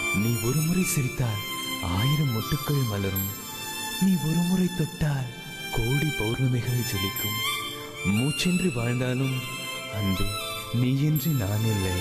நீ ஒரு முறை சிரித்தால் 1000 மொட்டுக்கள் மலரும். நீ ஒரு முறை தொட்டால் கோடி பௌர்ணமிகள் ஜொலிக்கும். மூச்சென்று வாழ்ந்தாலும் அன்பே, நீயின்றி நான் இல்லை.